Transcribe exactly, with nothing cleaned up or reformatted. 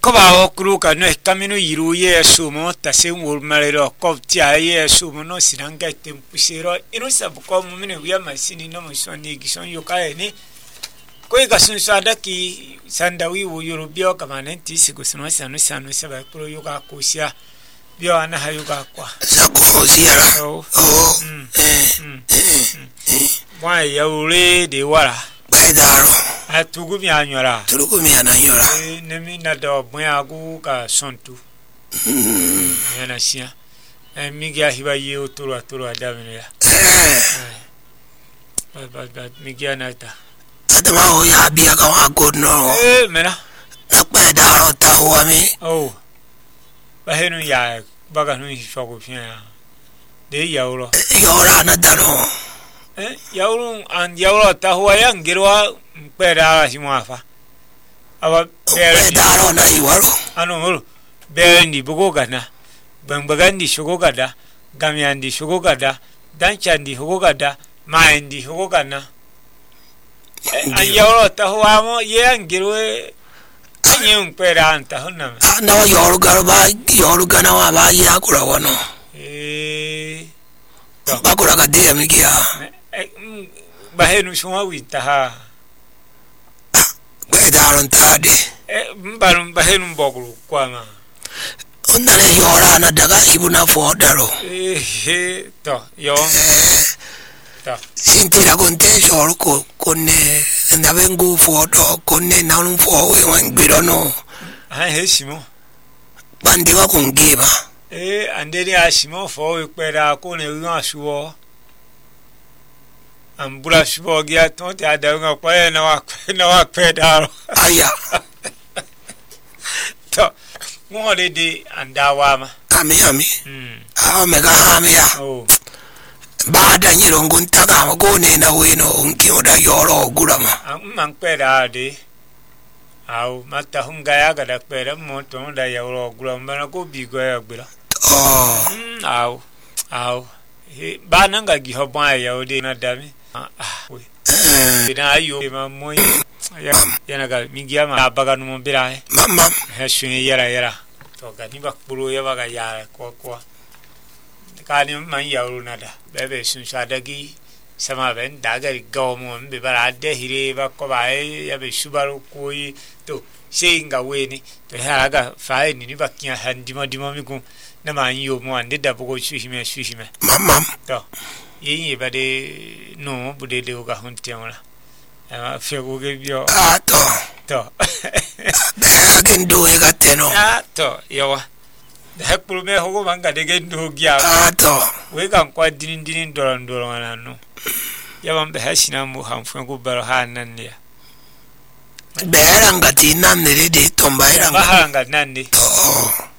Koba okruka no kamino yiruye sumo tase wulmalero koptia ye sumo no sinanga tempusero ino sabuko mumine wiya masini no musoni gison yokaeni koiga sunsada ki sandawi wo yorobio kamanenti sigusino sanu sanu saba pro yoga kosia bio ana hayuga kwa zakosia oh wa yaure de wara Baidaro atugumi anyora tulugumi ananyora e nemi na do bwagu ka sontu mm yana sia e migia hiba ye otoro atoro adamene ya ba ba ba migia nata adama o ya bia ka wa godno e mena na baidaro ta ho mi oh ba henu ya baga nu shogo fia de yauro yora na daro eh yauro an yauro ta ho ya ngirwa pera simafa aba bere daro na iwaro ano ngoro bere ndi bugo gana bambagandi shugo gada gamyandi shugo gada danchandi shugo gada maindi shugo gana an yauro ta ho amo ye ngirwe anyum pera anta honna na yoro garba yoro gana wa ba ya kura wono eh ba kura ga de migia ba henu shuma winta ha Baidaro ntade eh mbarum ba henu mbogru kwama onale yora na daga ibuna fodaro eh to yo to sintira konte shoro ko konne ndabengu fodo konne nanu fo we wangbiro no ha heshimo bandi wa kungiba eh andeni ashimo fo we pera ko ne wi asuwo ambula shubo gya tonte adanga kwa na wa na wa pedaro aya to ngole di andawa ma ami ami mm ah mega ami ya oh bada nyirongo ntaka ko ne na weno nkioda yoro gurama amman pera de au mata hunga ya ga da pera moto da yoro gurama na ko bigo ya gbira oh mm au au he ba nanga gi hobon ya ode na dami ah we ina ayo ma moy ya yana ga mingia ma baga no mbira eh mama ha shuni yara yara to ga ni ba kuro ya baga yara ko ko ka ni man yaru nada bebe sun sadagi sama ben daga go mo mbe bara de hire ba ko ba ya be subaru koi to seinga we ni to ha ga fa ni ni ba kiya handima dima mi ko na man yo mo ande da bugo shuhime shuhime mama to yin ba de no bude de ga hunte wala ama fego ge bio ato to ba gen do e gateno ah to yawa da hekuru me hogo manga de gen do gya ato we kan kwa dinin dinin doran doran anu yawan be hashina mu hanfu go baro hanan ne beranga tinan ne de tombaira ba hanga nan ne to